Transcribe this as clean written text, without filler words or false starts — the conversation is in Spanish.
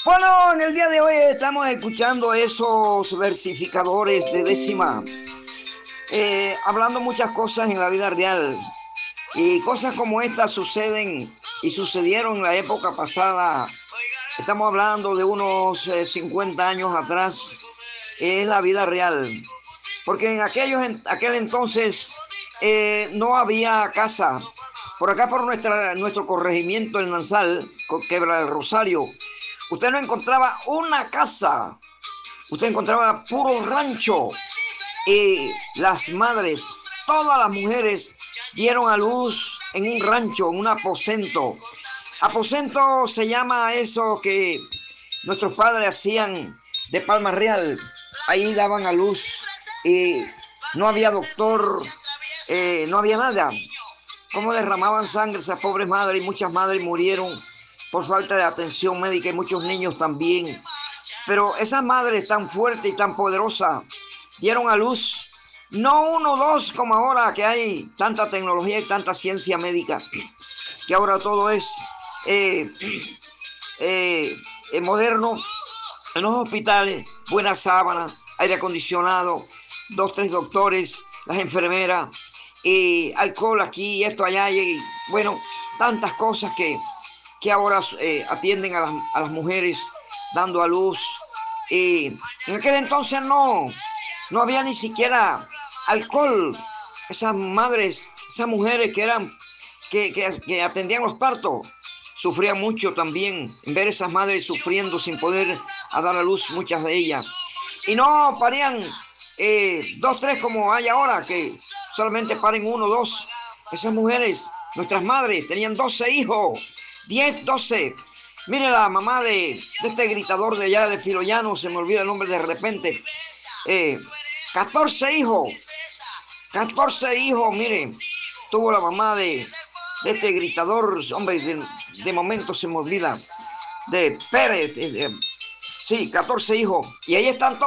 Bueno, en el día de hoy estamos escuchando esos versificadores de décima, hablando muchas cosas en la vida real. Y cosas como estas suceden y sucedieron en la época pasada. Estamos hablando de unos 50 años atrás. Es la vida real. Porque en aquel entonces no había casa. Por acá, por nuestro corregimiento, el Nansal, Quebra del Rosario, usted no encontraba una casa. Usted encontraba puro rancho. Y las madres, todas las mujeres, dieron a luz en un rancho, en un aposento. Aposento se llama eso que nuestros padres hacían de palma real. Ahí daban a luz y no había doctor, no había nada. Cómo derramaban sangre esas pobres madres, y muchas madres murieron por falta de atención médica y muchos niños también. Pero esas madres tan fuertes y tan poderosas dieron a luz, no uno o dos como ahora que hay tanta tecnología y tanta ciencia médica, que ahora todo es moderno. En los hospitales, buenas sábanas, aire acondicionado, 2, 3 doctores, las enfermeras, y alcohol aquí y esto allá, y bueno, tantas cosas que ahora atienden a las mujeres dando a luz. Y en aquel entonces no había ni siquiera alcohol. Esas madres, esas mujeres que atendían los partos, sufrían mucho también en ver esas madres sufriendo sin poder dar a luz, muchas de ellas. Y no parían 2, 3 como hay ahora, que solamente paren 1, 2. Esas mujeres, nuestras madres, tenían 12 hijos, 10, 12. Mire la mamá de este gritador de allá de Filoyano, se me olvida el nombre de repente. 14 hijos. 14 hijos, mire. Tuvo la mamá de este gritador, hombre, de momento se me olvida. De Pérez. Sí, 14 hijos. Y ahí están todos.